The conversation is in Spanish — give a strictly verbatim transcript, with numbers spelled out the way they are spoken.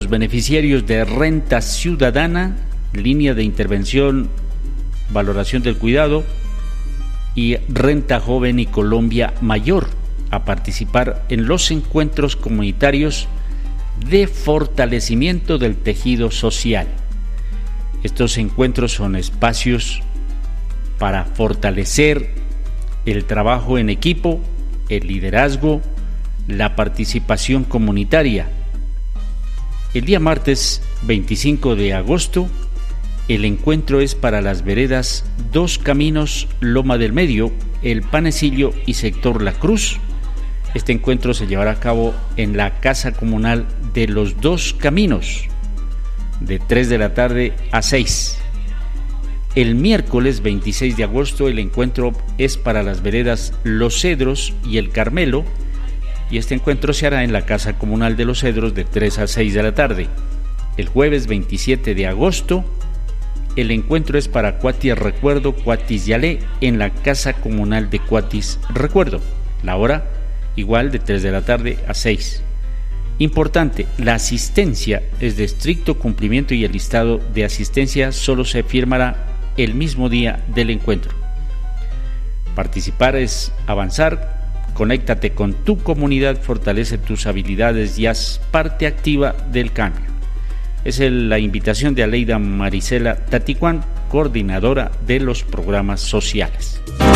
beneficiarios de Renta Ciudadana, Línea de Intervención, Valoración del Cuidado y Renta Joven y Colombia Mayor a participar en los encuentros comunitarios de fortalecimiento del tejido social. Estos encuentros son espacios para fortalecer el trabajo en equipo, el liderazgo, la participación comunitaria. El día martes veinticinco de agosto, el encuentro es para las veredas Dos Caminos, Loma del Medio, El Panecillo y Sector La Cruz. Este encuentro se llevará a cabo en la Casa Comunal de los Dos Caminos, de tres de la tarde a seis. El miércoles veintiséis de agosto, el encuentro es para las veredas Los Cedros y El Carmelo, y este encuentro se hará en la Casa Comunal de Los Cedros de tres a seis de la tarde. El jueves veintisiete de agosto, el encuentro es para Cuatis Recuerdo, Cuatis Yalé, en la Casa Comunal de Cuatis Recuerdo. La hora, igual, de tres de la tarde a seis. Importante, la asistencia es de estricto cumplimiento y el listado de asistencia solo se firmará el mismo día del encuentro. Participar es avanzar. Conéctate con tu comunidad, fortalece tus habilidades y haz parte activa del cambio. Es el, la invitación de Aleida Marisela Taticuán, coordinadora de los programas sociales.